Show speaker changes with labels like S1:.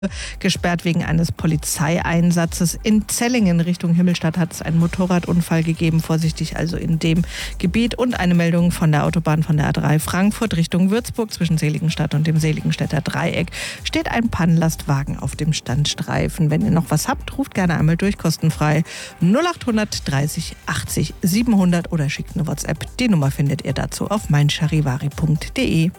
S1: gesperrt wegen eines Polizeieinsatzes. In Zellingen Richtung Himmelstadt hat es einen Motorradunfall gegeben. Vorsichtig also in dem Gebiet. Und eine Meldung von der Autobahn von der A3 Frankfurt Richtung Würzburg zwischen Seligenstadt und dem Seligenstädter Dreieck steht ein Pannenlastwagen auf dem Standstreifen. Wenn ihr noch was habt, ruft gerne einmal durch, kostenfrei 0800 30 80 700 oder schickt eine WhatsApp. Die Nummer findet ihr dazu auf meincharivari.de.